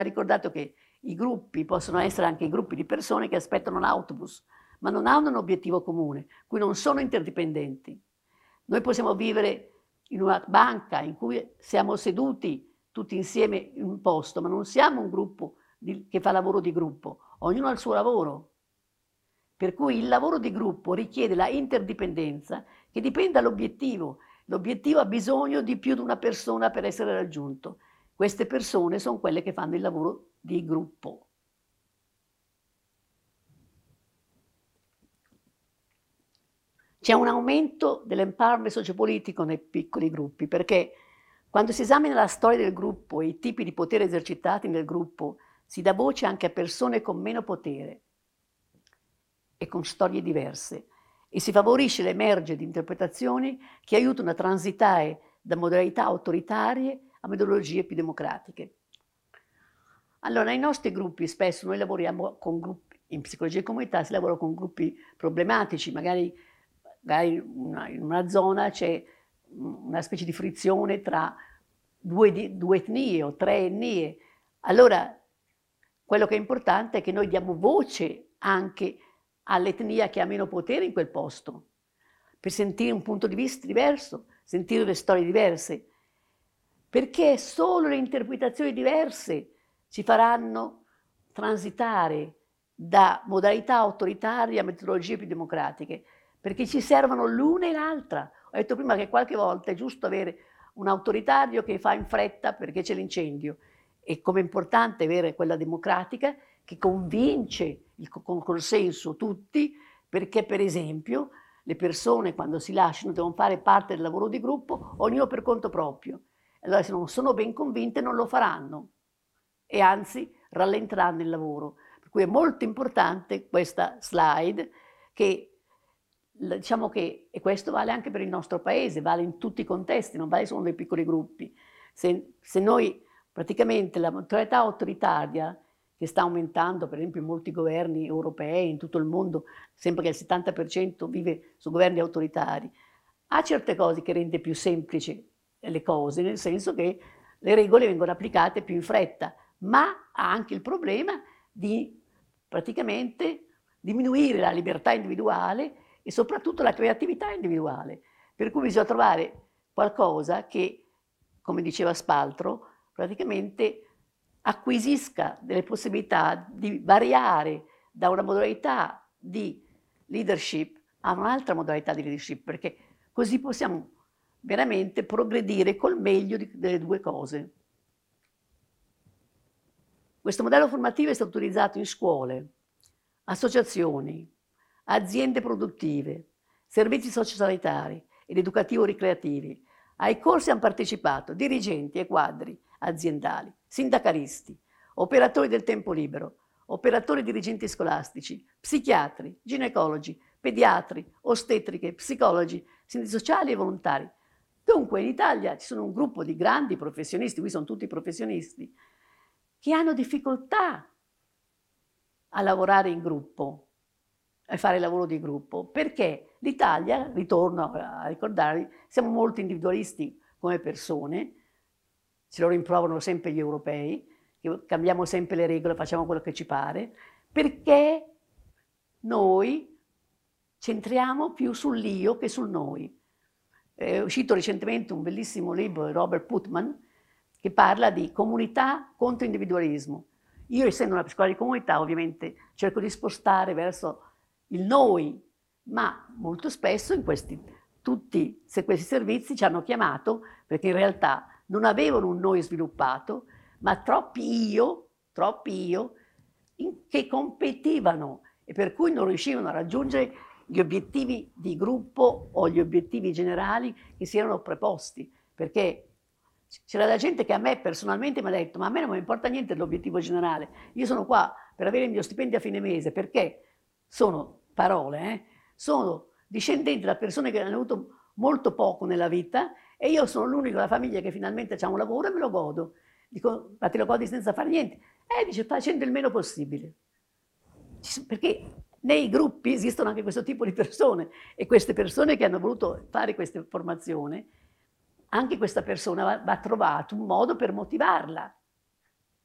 ricordato che i gruppi possono essere anche i gruppi di persone che aspettano l'autobus, ma non hanno un obiettivo comune, cui non sono interdipendenti. Noi possiamo vivere in una banca in cui siamo seduti tutti insieme in un posto, ma non siamo un gruppo che fa lavoro di gruppo, ognuno ha il suo lavoro. Per cui il lavoro di gruppo richiede la interdipendenza che dipende dall'obiettivo. L'obiettivo ha bisogno di più di una persona per essere raggiunto. Queste persone sono quelle che fanno il lavoro di gruppo. C'è un aumento dell'empowerment sociopolitico nei piccoli gruppi, perché quando si esamina la storia del gruppo e i tipi di potere esercitati nel gruppo, si dà voce anche a persone con meno potere e con storie diverse, e si favorisce l'emergere di interpretazioni che aiutano a transitare da modalità autoritarie a metodologie più democratiche. Allora, nei nostri gruppi spesso noi lavoriamo con gruppi, in psicologia e comunità si lavora con gruppi problematici, magari in una zona c'è una specie di frizione tra due etnie o tre etnie. Allora, quello che è importante è che noi diamo voce anche all'etnia che ha meno potere in quel posto, per sentire un punto di vista diverso, sentire le storie diverse, perché solo le interpretazioni diverse ci faranno transitare da modalità autoritarie a metodologie più democratiche, perché ci servono l'una e l'altra. Ho detto prima che qualche volta è giusto avere un autoritario che fa in fretta perché c'è l'incendio, e come è importante avere quella democratica che convince con consenso tutti, perché per esempio le persone quando si lasciano devono fare parte del lavoro di gruppo, ognuno per conto proprio. Allora se non sono ben convinte non lo faranno e anzi rallenteranno il lavoro. Per cui è molto importante questa slide che diciamo che, e questo vale anche per il nostro paese, vale in tutti i contesti, non vale solo nei piccoli gruppi. Se noi praticamente la mentalità autoritaria che sta aumentando, per esempio in molti governi europei, in tutto il mondo, sembra che il 70% vive su governi autoritari, ha certe cose che rende più semplici le cose, nel senso che le regole vengono applicate più in fretta, ma ha anche il problema di praticamente diminuire la libertà individuale e soprattutto la creatività individuale. Per cui bisogna trovare qualcosa che, come diceva Spaltro, praticamente acquisisca delle possibilità di variare da una modalità di leadership a un'altra modalità di leadership, perché così possiamo veramente progredire col meglio delle due cose. Questo modello formativo è stato utilizzato in scuole, associazioni, aziende produttive, servizi sociosanitari ed educativo-ricreativi. Ai corsi hanno partecipato dirigenti e quadri aziendali, sindacalisti, operatori del tempo libero, operatori dirigenti scolastici, psichiatri, ginecologi, pediatri, ostetriche, psicologi, sindacati sociali e volontari. Dunque in Italia ci sono un gruppo di grandi professionisti, qui sono tutti professionisti, che hanno difficoltà a lavorare in gruppo, a fare lavoro di gruppo, perché l'Italia, ritorno a ricordarvi, siamo molto individualisti come persone, ce lo rimproverano sempre gli europei, che cambiamo sempre le regole, facciamo quello che ci pare, perché noi centriamo più sull'io che sul noi. È uscito recentemente un bellissimo libro di Robert Putnam che parla di comunità contro individualismo. Io, essendo una psicologa di comunità, ovviamente cerco di spostare verso il noi, ma molto spesso tutti questi servizi ci hanno chiamato perché in realtà non avevano un noi sviluppato, ma troppi io che competivano e per cui non riuscivano a raggiungere gli obiettivi di gruppo o gli obiettivi generali che si erano preposti, perché c'era da gente che a me personalmente mi ha detto: ma a me non mi importa niente dell'obiettivo generale, io sono qua per avere il mio stipendio a fine mese, perché sono parole, sono discendenti da persone che hanno avuto molto poco nella vita e io sono l'unico della famiglia che finalmente ha un lavoro e me lo godo. Dico: ma te lo godi senza fare niente? Dice, facendo il meno possibile. Perché nei gruppi esistono anche questo tipo di persone e queste persone che hanno voluto fare questa formazione, anche questa persona va trovato un modo per motivarla.